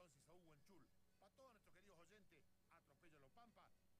entonces a Hugo Enchul. Para todos nuestros queridos oyentes, Atropello Lo Pampa,